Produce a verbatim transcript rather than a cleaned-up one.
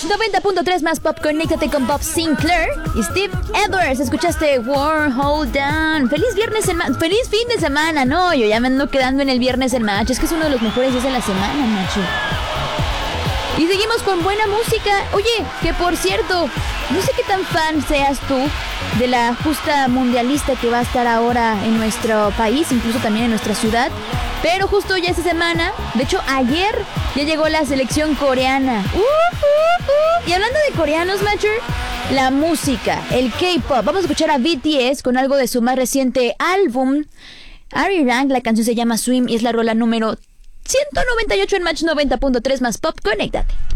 noventa punto tres más pop, conéctate con Bob Sinclair y Steve Edwards. Escuchaste War Hold Down. Feliz viernes en ma- Feliz fin de semana. No, yo ya me ando quedando en el viernes en macho. Es que es uno de los mejores días de la semana, macho. Y seguimos con buena música. Oye, que por cierto, no sé qué tan fan seas tú de la justa mundialista que va a estar ahora en nuestro país, incluso también en nuestra ciudad. Pero justo ya esta semana, de hecho ayer, ya llegó la selección coreana. Uh, uh, uh. Y hablando de coreanos, macho, la música, el K-pop. Vamos a escuchar a B T S con algo de su más reciente álbum, Arirang. La canción se llama Swim y es la rola número ciento noventa y ocho en Match noventa punto tres más pop. Conéctate.